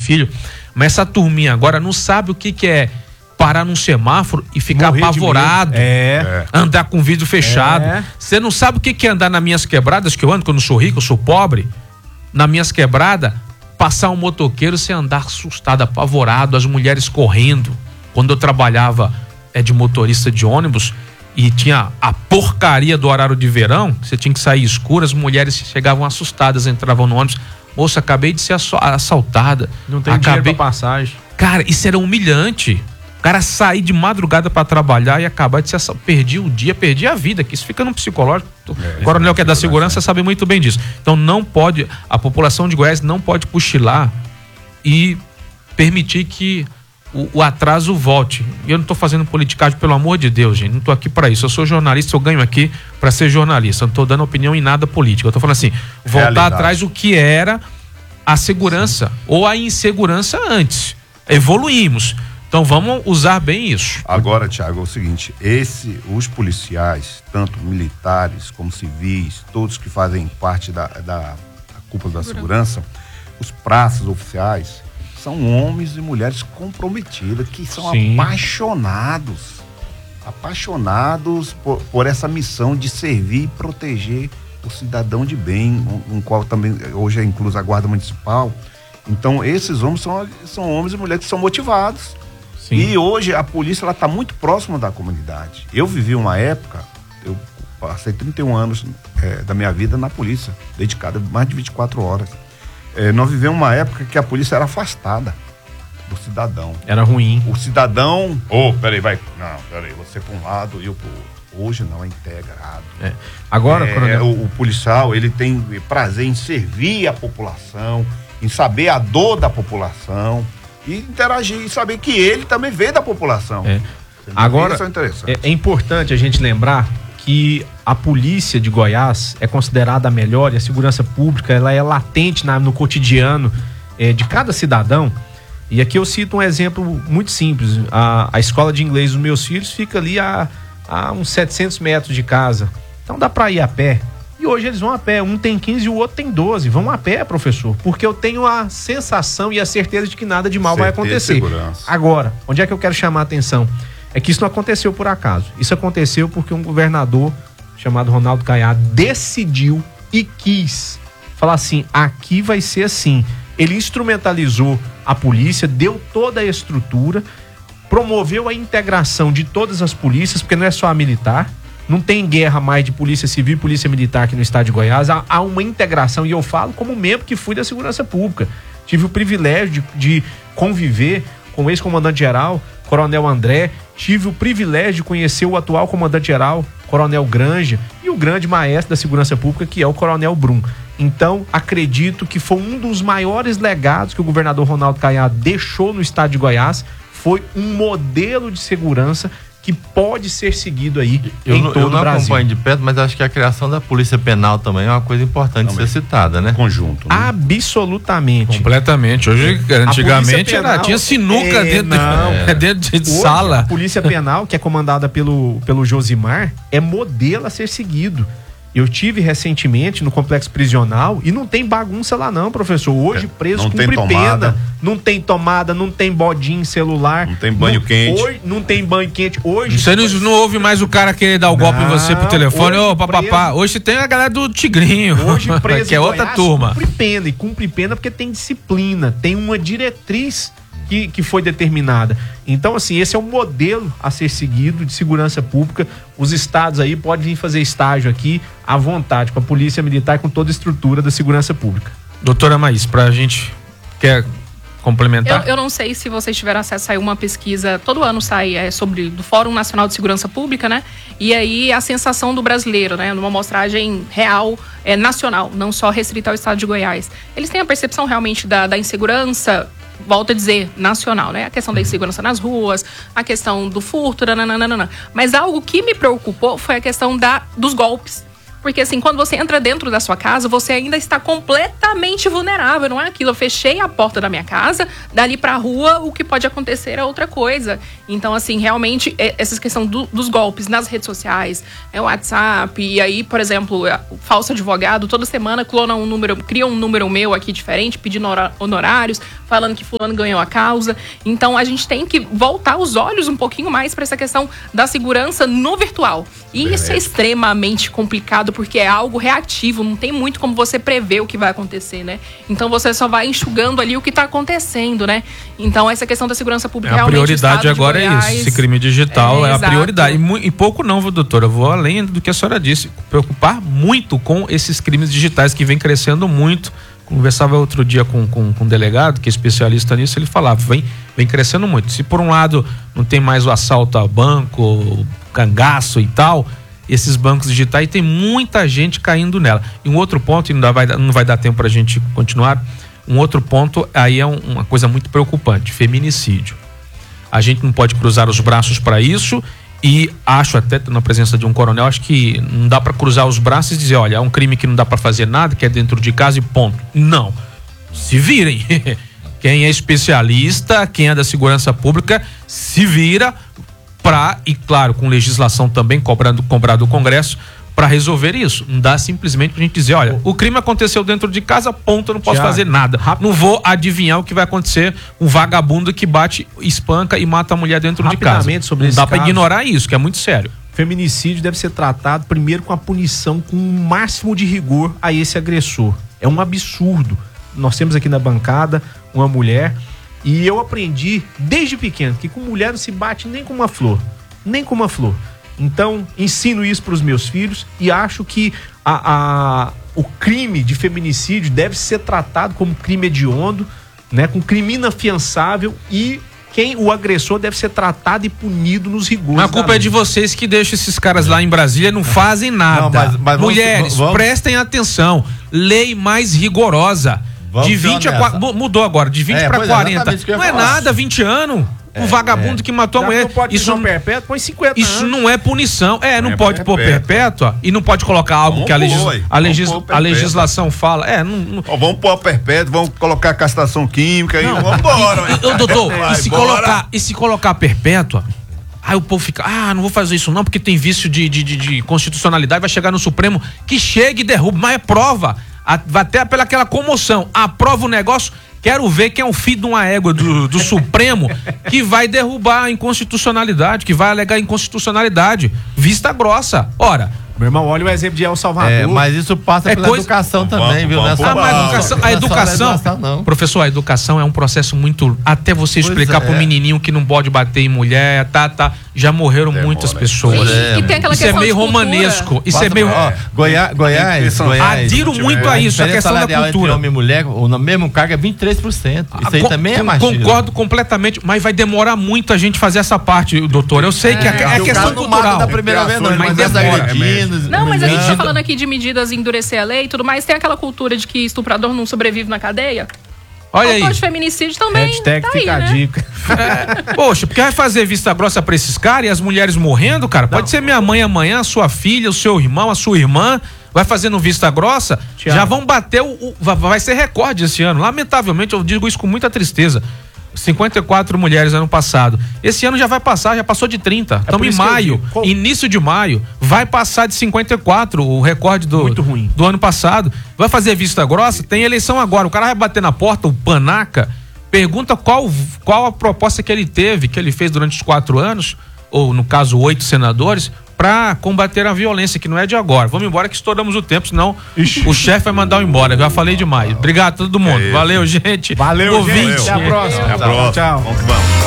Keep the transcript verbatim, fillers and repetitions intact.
filho, mas essa turminha agora não sabe o que que é parar num semáforo e ficar Morrer de apavorado, medo. É. andar com vidro fechado. É. Você não sabe o que que é andar nas minhas quebradas, que eu ando, que eu não sou rico, eu sou pobre, nas minhas quebradas, passar um motoqueiro, você andar assustado, apavorado, as mulheres correndo. Quando eu trabalhava é, de motorista de ônibus e tinha a porcaria do horário de verão, você tinha que sair escuro, as mulheres chegavam assustadas, entravam no ônibus. Moça, acabei de ser assaltada. Não tem acabei... dinheiro pra passagem. Cara, isso era humilhante. O cara sair de madrugada pra trabalhar e acabar de ser assaltado. Perdi o dia, perdi a vida, que isso fica no psicológico. É, o coronel que é da segurança sabe muito bem disso. Então não pode, a população de Goiás não pode cochilar e permitir que o, o atraso volte. E eu não tô fazendo politicagem, pelo amor de Deus, gente. Não tô aqui pra isso. Eu sou jornalista, eu ganho aqui pra ser jornalista. Eu não tô dando opinião em nada política. Eu tô falando assim, voltar Realidade. atrás o que era a segurança Sim. ou a insegurança antes. Evoluímos. Então vamos usar bem isso. Agora, Thiago, é o seguinte, esse, os policiais, tanto militares como civis, todos que fazem parte da, da, da cúpula da segurança, os praças oficiais, são homens e mulheres comprometidos, que são Sim. apaixonados, apaixonados por, por essa missão de servir e proteger o cidadão de bem, um, um qual também hoje é incluso a Guarda Municipal. Então esses homens são, são homens e mulheres que são motivados. Sim. E hoje a polícia ela está muito próxima da comunidade. Eu vivi uma época, eu passei trinta e um anos é, da minha vida na polícia, dedicada mais de vinte e quatro horas. É, nós vivemos uma época que a polícia era afastada do cidadão. Era ruim. O cidadão, ô, oh, peraí, vai, não, peraí, você para um lado e eu pro outro. Hoje não, é integrado. É. Agora, é, coronel... o, o policial, ele tem prazer em servir a população, em saber a dor da população e interagir e saber que ele também veio da população. É. Agora, é, é importante a gente lembrar que a polícia de Goiás é considerada a melhor e a segurança pública ela é latente na, no cotidiano é, de cada cidadão. E aqui eu cito um exemplo muito simples. A, a escola de inglês dos meus filhos fica ali a, a uns setecentos metros de casa. Então dá para ir a pé. E hoje eles vão a pé, um tem quinze e o outro tem doze. Vão a pé, professor, porque eu tenho a sensação e a certeza de que nada de mal certeza vai acontecer. Segurança. Agora, onde é que eu quero chamar a atenção? É que isso não aconteceu por acaso. Isso aconteceu porque um governador chamado Ronaldo Caiado decidiu e quis falar assim, aqui vai ser assim. Ele instrumentalizou a polícia, deu toda a estrutura, promoveu a integração de todas as polícias, porque não é só a militar. Não tem guerra mais de polícia civil e polícia militar aqui no estado de Goiás. Há, há uma integração, e eu falo como membro que fui da segurança pública. Tive o privilégio de, de conviver com o ex-comandante-geral, Coronel André. Tive o privilégio de conhecer o atual comandante-geral, Coronel Granja, e o grande maestro da segurança pública, que é o Coronel Brum. Então, acredito que foi um dos maiores legados que o governador Ronaldo Caiado deixou no estado de Goiás. Foi um modelo de segurança que pode ser seguido aí eu em não, todo eu não o Brasil. acompanho de perto, mas acho que a criação da Polícia Penal também é uma coisa importante também. de ser citada, né? Conjunto. Né? Absolutamente. Completamente. Hoje, antigamente, penal, era, tinha sinuca é, dentro, não, é, dentro de Hoje, sala. A Polícia Penal, que é comandada pelo, pelo Josimar, é modelo a ser seguido. Eu tive recentemente no complexo prisional e não tem bagunça lá não, professor. Hoje é, preso cumpre pena. Não tem tomada, não tem bodinho celular. Não tem banho não, quente. Hoje, não tem banho quente. Hoje você não, não ouve mais o cara querer dar o golpe não, em você pro telefone. Ô, papapá. Hoje tem a galera do Tigrinho. Hoje preso que é outra turma. Cumpre pena. E cumpre pena porque tem disciplina. Tem uma diretriz que, que foi determinada. Então, assim, esse é um modelo a ser seguido de segurança pública. Os estados aí podem vir fazer estágio aqui à vontade, com a polícia militar e com toda a estrutura da segurança pública. Doutora Maís, pra gente, quer complementar? Eu, eu não sei se vocês tiveram acesso a uma pesquisa, todo ano sai, é sobre, do Fórum Nacional de Segurança Pública, né? E aí a sensação do brasileiro, né? Numa amostragem real, é, nacional, não só restrita ao estado de Goiás. Eles têm a percepção realmente da, da insegurança, volto a dizer, nacional, né? A questão da insegurança nas ruas, a questão do furto, nananana. Mas algo que me preocupou foi a questão da, dos golpes. Porque assim, quando você entra dentro da sua casa, você ainda está completamente vulnerável, não é aquilo, eu fechei a porta da minha casa, dali pra rua o que pode acontecer é outra coisa. Então assim, realmente, essa questão do, dos golpes nas redes sociais, é o WhatsApp, e aí, por exemplo, o falso advogado, toda semana clona um número, cria um número meu aqui diferente, pedindo honorários, falando que fulano ganhou a causa. Então a gente tem que voltar os olhos um pouquinho mais para essa questão da segurança no virtual. E Beleza. Isso é extremamente complicado, porque é algo reativo, não tem muito como você prever o que vai acontecer, né? Então você só vai enxugando ali o que está acontecendo, né? Então essa questão da segurança pública é, realmente... A prioridade agora Goiás, é isso, esse crime digital é, é a exato. prioridade. E, e pouco não, viu, doutora? Eu vou além do que a senhora disse, preocupar muito com esses crimes digitais que vem crescendo muito. Conversava outro dia com, com, com um delegado que é especialista nisso, ele falava, vem, vem crescendo muito. Se por um lado não tem mais o assalto a banco, cangaço e tal, esses bancos digitais, tem muita gente caindo nela. E um outro ponto, e não, dá, vai, não vai dar tempo para a gente continuar, um outro ponto aí é um, uma coisa muito preocupante, feminicídio. A gente não pode cruzar os braços para isso. E acho até, na presença de um coronel, acho que não dá para cruzar os braços e dizer, olha, é um crime que não dá para fazer nada, que é dentro de casa e ponto. Não. Se virem. Quem é especialista, quem é da segurança pública, se vira para, e claro, com legislação também cobrando, cobrado do Congresso, para resolver isso. Não dá simplesmente pra gente dizer, olha, o crime aconteceu dentro de casa, ponto, eu não posso Já, fazer nada. Não vou adivinhar o que vai acontecer, um vagabundo que bate, espanca e mata a mulher dentro de casa. Sobre não esse dá para caso, ignorar isso, que é muito sério. Feminicídio deve ser tratado primeiro com a punição com o máximo de rigor a esse agressor. É um absurdo. Nós temos aqui na bancada uma mulher e eu aprendi desde pequeno que com mulher não se bate nem com uma flor, nem com uma flor. Então, ensino isso para os meus filhos e acho que a, a, o crime de feminicídio deve ser tratado como crime hediondo, né, com crime inafiançável, e quem o agressor deve ser tratado e punido nos rigores. Mas a culpa é de vocês que deixam esses caras lá em Brasília, não fazem nada. Não, mas, mas Mulheres, vamos, vamos... prestem atenção. Lei mais rigorosa. Vamos de vinte a quarenta, mudou agora, de vinte é, para quarenta. Não é nada, vinte anos. Um é, vagabundo é. que matou Já a mulher. Não pode isso não perpétua, põe cinquenta Isso anos. não é punição. É, não é pode pôr perpétua e não pode colocar algo vamos que a, legis, pôr, a, legis, a legislação fala. É, não, não... Oh, vamos pôr perpétua, vamos colocar castração química não. e vamos embora. E, e, doutor, Vai, e, se colocar, e se colocar perpétua, aí o povo fica, ah, não vou fazer isso não, porque tem vício de, de, de, de constitucionalidade, vai chegar no Supremo, que chegue e derruba, mas é prova. A, vai até pela aquela comoção, aprova o negócio. Quero ver quem é o filho de uma égua do, do Supremo que vai derrubar a inconstitucionalidade, que vai alegar inconstitucionalidade. Vista grossa. Ora, meu irmão, olha o exemplo de El Salvador. É, mas isso passa é pela coisa... educação vamos, também, viu? Vamos, vamos, ah, mas a educação, a educação, educação professor, a educação é um processo muito, até você explicar é. pro menininho que não pode bater em mulher, tá, tá, já morreram Demora. muitas pessoas. E, e tem aquela isso é meio romanesco, isso é meio... Ó, Goiás, Goiás, Goiás, adiro muito a isso, a questão da cultura. Entre homem e mulher, no mesmo cargo é vinte e três por cento. Isso aí com, também é machismo. Concordo completamente, mas vai demorar muito a gente fazer essa parte, doutor. Eu sei que é, é, é questão cultural. Da primeira vez, não, mas demora. Não, mas a gente tá falando aqui de medidas endurecer a lei e tudo mais, tem aquela cultura de que estuprador não sobrevive na cadeia. Olha aí. De feminicídio também. Hashtag tá fica aí, a né? dica. É, poxa, porque vai fazer vista grossa pra esses caras e as mulheres morrendo, cara? Pode não. ser minha mãe amanhã, sua filha, o seu irmão, a sua irmã. Vai fazendo vista grossa, Tiago. Já vão bater o, o. Vai ser recorde esse ano. Lamentavelmente, eu digo isso com muita tristeza. cinquenta e quatro mulheres ano passado. Esse ano já vai passar, já passou de trinta. Estamos é em maio, digo, início de maio. Vai passar de cinquenta e quatro, o recorde do, Muito ruim. do ano passado. Vai fazer vista grossa, tem eleição agora. O cara vai bater na porta, o panaca, pergunta qual, qual a proposta que ele teve, que ele fez durante os quatro anos, ou no caso, oito senadores, para combater a violência, que não é de agora. Vamos embora que estouramos o tempo, senão Ixi. o chefe vai mandar eu embora. Eu já falei demais. Obrigado a todo mundo. É Valeu, gente. Valeu, ouvinte. Até a próxima. Até a próxima. Tchau. Vamos que vamos.